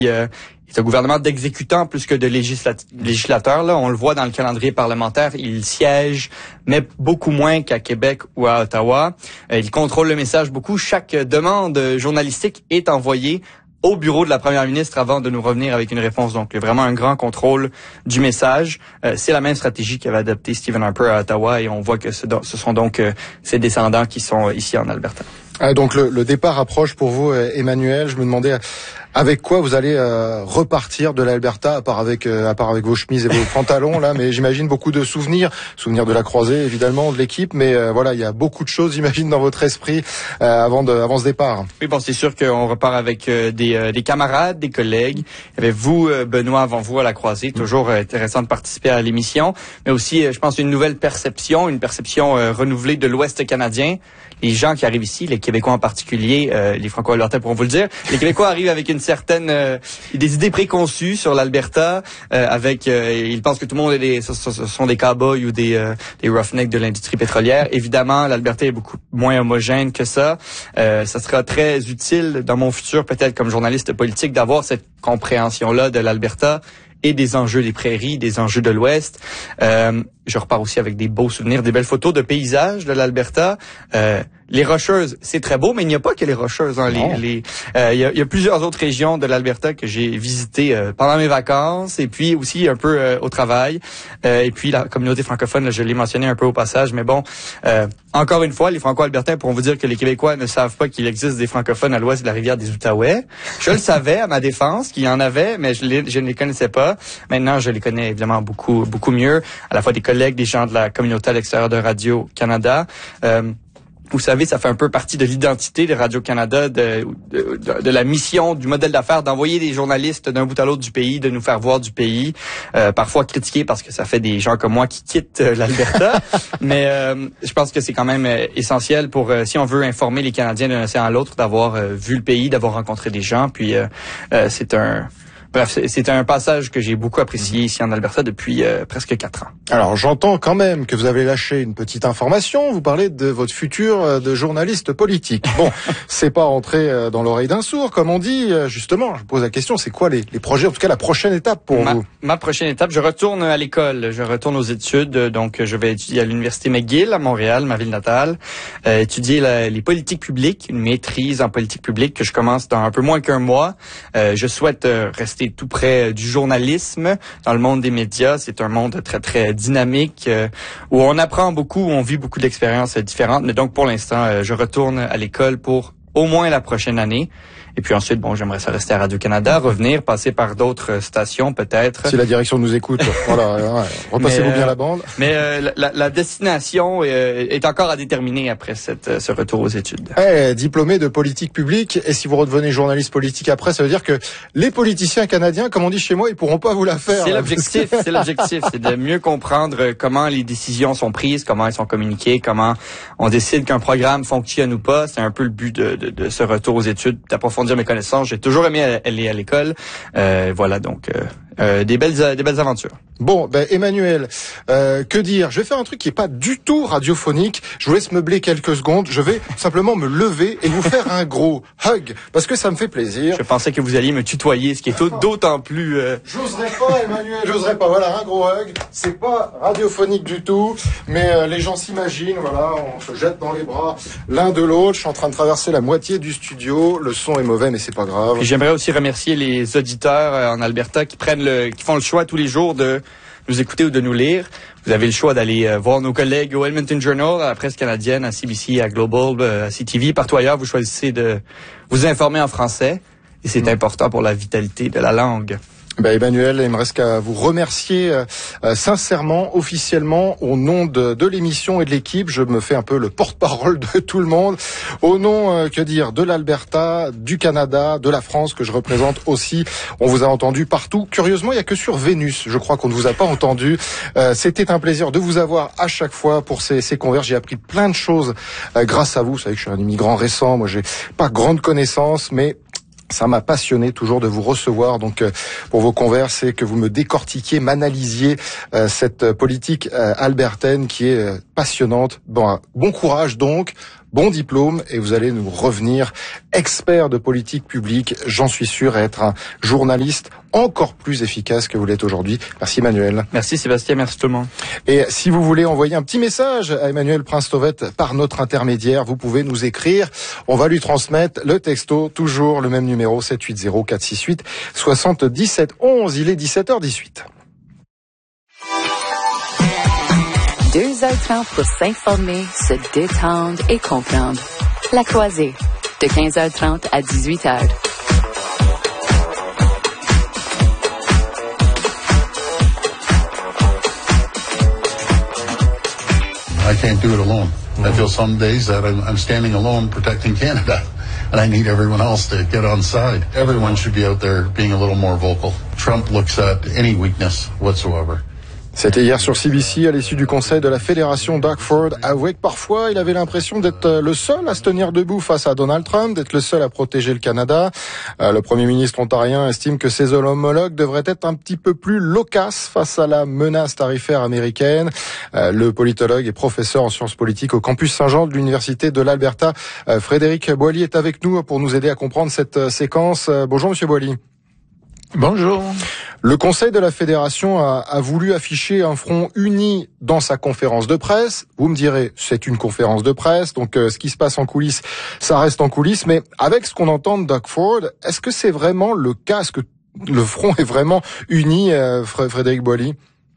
C'est un gouvernement d'exécutants plus que de législateurs. Là, on le voit dans le calendrier parlementaire, il siège, mais beaucoup moins qu'à Québec ou à Ottawa. Il contrôle le message beaucoup. Chaque demande journalistique est envoyée au bureau de la première ministre avant de nous revenir avec une réponse. Donc, il y a vraiment un grand contrôle du message. C'est la même stratégie qu'avait adopté Stephen Harper à Ottawa et on voit que ce sont donc ses descendants qui sont ici en Alberta. Donc, le départ approche pour vous, Emmanuel. Je me demandais avec quoi vous allez repartir de l'Alberta, à part avec vos chemises et vos pantalons là, mais j'imagine beaucoup de souvenirs de la croisée évidemment, de l'équipe, mais voilà, il y a beaucoup de choses, j'imagine, dans votre esprit avant ce départ. Oui, bon, c'est sûr qu'on repart avec des camarades, des collègues. Il y avait vous, Benoît, avant vous à la croisée, toujours intéressant de participer à l'émission, mais aussi, je pense, une perception renouvelée de l'Ouest canadien. Les gens qui arrivent ici, les Québécois en particulier, les Franco-Albertais pourront vous le dire, les Québécois arrivent avec une certaine des idées préconçues sur l'Alberta, ils pensent que tout le monde ce sont des cow-boys ou des roughnecks de l'industrie pétrolière. Évidemment, l'Alberta est beaucoup moins homogène que ça. Ça sera très utile dans mon futur, peut-être comme journaliste politique, d'avoir cette compréhension-là de l'Alberta et des enjeux des prairies, des enjeux de l'Ouest. Je repars aussi avec des beaux souvenirs, des belles photos de paysages de l'Alberta. Les Rocheuses, c'est très beau, mais il n'y a pas que les Rocheuses. Hein. Il y a plusieurs autres régions de l'Alberta que j'ai visitées pendant mes vacances et puis aussi un peu au travail. Et puis la communauté francophone, là, je l'ai mentionné un peu au passage, mais bon, encore une fois, les Franco-Albertains pourront vous dire que les Québécois ne savent pas qu'il existe des francophones à l'ouest de la rivière des Outaouais. Je le savais à ma défense qu'il y en avait, mais je ne les connaissais pas. Maintenant, je les connais évidemment beaucoup mieux, à la fois des collègues, des gens de la communauté à l'extérieur de Radio-Canada. Vous savez, ça fait un peu partie de l'identité de Radio-Canada, de la mission, du modèle d'affaires, d'envoyer des journalistes d'un bout à l'autre du pays, de nous faire voir du pays, parfois critiqués parce que ça fait des gens comme moi qui quittent l'Alberta. Mais je pense que c'est quand même essentiel pour, si on veut informer les Canadiens d'un océan à l'autre, d'avoir vu le pays, d'avoir rencontré des gens. Puis c'est un passage que j'ai beaucoup apprécié ici en Alberta depuis presque 4 ans. Alors, j'entends quand même que vous avez lâché une petite information. Vous parlez de votre futur de journaliste politique. Bon, c'est pas rentré dans l'oreille d'un sourd, comme on dit. Justement, je vous pose la question, c'est quoi les projets, en tout cas la prochaine étape pour vous? Ma prochaine étape, je retourne à l'école, je retourne aux études. Donc, je vais étudier à l'Université McGill à Montréal, ma ville natale. Étudier les politiques publiques, une maîtrise en politique publique que je commence dans un peu moins qu'un mois. Je souhaite rester tout près du journalisme dans le monde des médias. C'est un monde très, très dynamique où on apprend beaucoup, où on vit beaucoup d'expériences différentes. Mais donc, pour l'instant, je retourne à l'école pour au moins la prochaine année. Et puis ensuite, bon, j'aimerais ça rester à Radio-Canada, revenir, passer par d'autres stations peut-être. Si la direction nous écoute, voilà, repassez-vous bien la bande. Mais la destination est encore à déterminer après ce retour aux études. Diplômé de politique publique, et si vous redevenez journaliste politique après, ça veut dire que les politiciens canadiens, comme on dit chez moi, ils pourront pas vous la faire. C'est l'objectif, c'est de mieux comprendre comment les décisions sont prises, comment elles sont communiquées, comment on décide qu'un programme fonctionne ou pas. C'est un peu le but de ce retour aux études, d'approfondir mes connaissances. J'ai toujours aimé aller à l'école. Voilà, donc des belles aventures. Bon, Emmanuel, que dire? Je vais faire un truc qui est pas du tout radiophonique. Je vous laisse meubler quelques secondes. Je vais simplement me lever et vous faire un gros hug, parce que ça me fait plaisir. Je pensais que vous alliez me tutoyer, ce qui est d'autant plus... J'oserais pas, Emmanuel, j'oserais pas. Voilà, un gros hug. C'est pas radiophonique du tout, mais les gens s'imaginent, voilà, on se jette dans les bras l'un de l'autre. Je suis en train de traverser la moitié du studio. Le son est mauvais, mais c'est pas grave. Et j'aimerais aussi remercier les auditeurs en Alberta qui font le choix tous les jours de nous écouter ou de nous lire. Vous avez le choix d'aller voir nos collègues au Edmonton Journal, à la Presse canadienne, à CBC, à Global, à CTV, partout ailleurs. Vous choisissez de vous informer en français et c'est important pour la vitalité de la langue. Emmanuel, il me reste qu'à vous remercier sincèrement, officiellement, au nom de l'émission et de l'équipe. Je me fais un peu le porte-parole de tout le monde. Au nom, de l'Alberta, du Canada, de la France, que je représente aussi. On vous a entendu partout. Curieusement, il n'y a que sur Vénus, je crois qu'on ne vous a pas entendu. C'était un plaisir de vous avoir à chaque fois pour ces convers. J'ai appris plein de choses grâce à vous. Vous savez que je suis un immigrant récent. Moi, j'ai pas grande connaissance, mais ça m'a passionné toujours de vous recevoir, donc pour vos converses, et que vous me décortiquiez, m'analysiez cette politique albertaine qui est passionnante. Bon courage donc, bon diplôme et vous allez nous revenir expert de politique publique, j'en suis sûr, et être un journaliste encore plus efficace que vous l'êtes aujourd'hui. Merci Emmanuel. Merci Sébastien, merci tout le monde. Et si vous voulez envoyer un petit message à Emmanuel Prince-Tauvette par notre intermédiaire, vous pouvez nous écrire. On va lui transmettre le texto, toujours le même numéro, 780 468 77 11. Il est 17h18. 2h30 pour s'informer, se détendre et comprendre. La Croisée, de 15h30 à 18h. I can't do it alone. I feel some days that I'm standing alone protecting Canada, and I need everyone else to get on side. Everyone should be out there being a little more vocal. Trump looks at any weakness whatsoever. C'était hier sur CBC à l'issue du conseil de la fédération. Doug Ford avouait que parfois il avait l'impression d'être le seul à se tenir debout face à Donald Trump, d'être le seul à protéger le Canada. Le Premier ministre ontarien estime que ses homologues devraient être un petit peu plus loquaces face à la menace tarifaire américaine. Le politologue et professeur en sciences politiques au campus Saint-Jean de l'Université de l'Alberta, Frédéric Boilly, est avec nous pour nous aider à comprendre cette séquence. Bonjour Monsieur Boilly. Bonjour. Le Conseil de la Fédération a voulu afficher un front uni dans sa conférence de presse. Vous me direz, c'est une conférence de presse, donc ce qui se passe en coulisses, ça reste en coulisses. Mais avec ce qu'on entend de Doug Ford, est-ce que c'est vraiment le cas? Est-ce que le front est vraiment uni, Frédéric Boilly?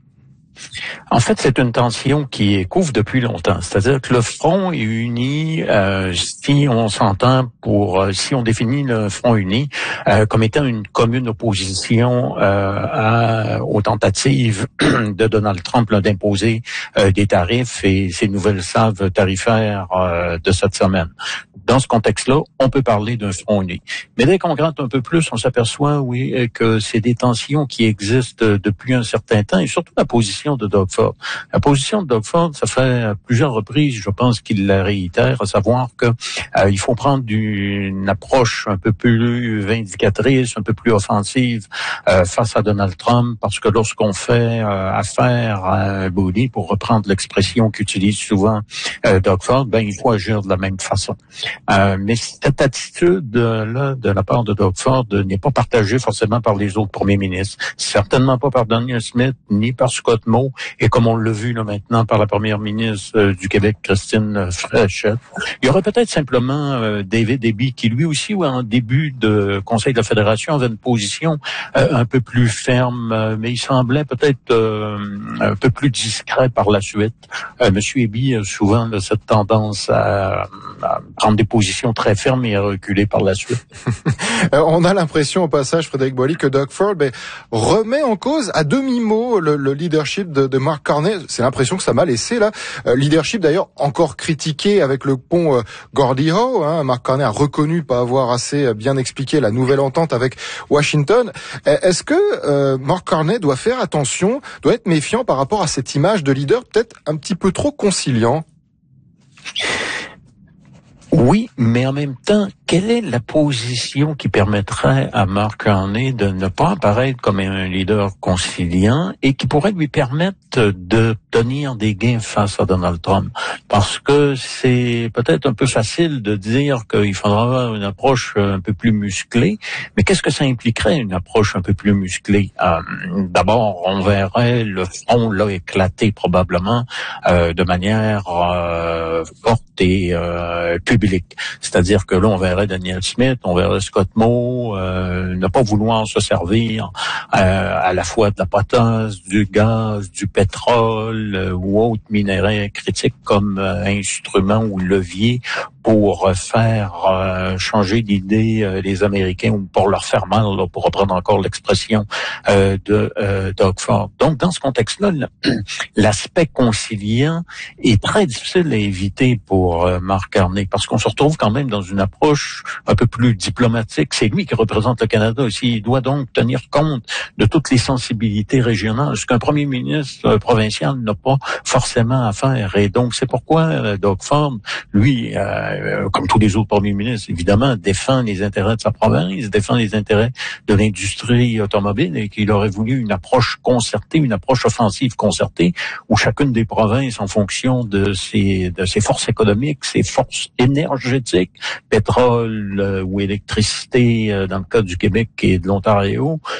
En fait, c'est une tension qui couvre depuis longtemps. C'est-à-dire que le front est uni, si on s'entend si on définit le front uni comme étant une commune opposition aux tentatives de Donald Trump d'imposer des tarifs et ces nouvelles salves tarifaires de cette semaine. Dans ce contexte-là, on peut parler d'un front uni. Mais dès qu'on gratte un peu plus, on s'aperçoit, oui, que c'est des tensions qui existent depuis un certain temps, et surtout la position de Doug Ford. La position de Doug Ford, ça fait plusieurs reprises, je pense qu'il la réitère, à savoir que il faut prendre une approche un peu plus vindicatrice, un peu plus offensive face à Donald Trump, parce que lorsqu'on fait affaire à un bully, pour reprendre l'expression qu'utilise souvent Doug Ford, il faut agir de la même façon. Mais cette attitude-là, de la part de Doug Ford, n'est pas partagée forcément par les autres premiers ministres, certainement pas par Daniel Smith, ni par Scott Moe, et comme on l'a vu là maintenant par la première ministre du Québec, Christine Fréchette. Il y aurait peut-être simplement David Eby, qui lui aussi, en début de Conseil de la Fédération, avait une position un peu plus ferme, mais il semblait peut-être un peu plus discret par la suite. Monsieur Eby a souvent cette tendance à prendre des positions très fermes et à reculer par la suite. On a l'impression au passage, Frédéric Boilly, que Doug Ford remet en cause à demi-mot le leadership de Mark Carney. C'est l'impression que ça m'a laissé là. Leadership d'ailleurs encore critiqué avec le pont Gordie Howe. Mark Carney a reconnu pas avoir assez bien expliqué la nouvelle entente avec Washington. Est-ce que Mark Carney doit faire attention, doit être méfiant par rapport à cette image de leader peut-être un petit peu trop conciliant? Oui, mais en même temps, quelle est la position qui permettrait à Mark Carney de ne pas apparaître comme un leader conciliant et qui pourrait lui permettre d'obtenir des gains face à Donald Trump? Parce que c'est peut-être un peu facile de dire qu'il faudra avoir une approche un peu plus musclée, mais qu'est-ce que ça impliquerait, une approche un peu plus musclée? D'abord, on verrait le front là éclater probablement de manière forte et publique. C'est-à-dire que là, on verrait Daniel Smith, on verrait Scott Moe ne pas vouloir se servir à la fois de la potasse, du gaz, du pétrole ou autres minéraux critiques comme instrument ou levier pour faire changer d'idée les Américains ou pour leur faire mal, là, pour reprendre encore l'expression de Doug Ford. Donc, dans ce contexte-là, l'aspect conciliant est très difficile à éviter pour Mark Carney, parce qu'on se retrouve quand même dans une approche un peu plus diplomatique. C'est lui qui représente le Canada aussi. Il doit donc tenir compte de toutes les sensibilités régionales, ce qu'un premier ministre provincial n'a pas forcément à faire. Et donc, c'est pourquoi Doug Ford, lui, comme tous les autres premiers ministres, évidemment, défend les intérêts de sa province, défend les intérêts de l'industrie automobile et qu'il aurait voulu une approche concertée, une approche offensive concertée où chacune des provinces, en fonction de ses forces économiques, ses forces énergétiques, pétrole ou électricité dans le cas du Québec et de l'Ontario,